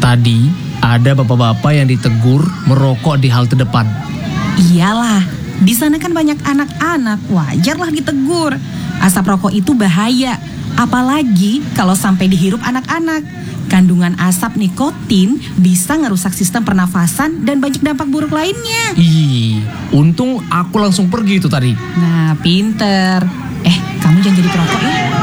Tadi ada bapak-bapak yang ditegur merokok di halte depan. Iyalah, di sana kan banyak anak-anak, wajarlah ditegur. Asap rokok itu bahaya, apalagi kalau sampai dihirup anak-anak. Kandungan asap nikotin bisa ngerusak sistem pernafasan dan banyak dampak buruk lainnya. Ih, untung aku langsung pergi itu tadi. Nah, pinter. Kamu jangan jadi perokok ya.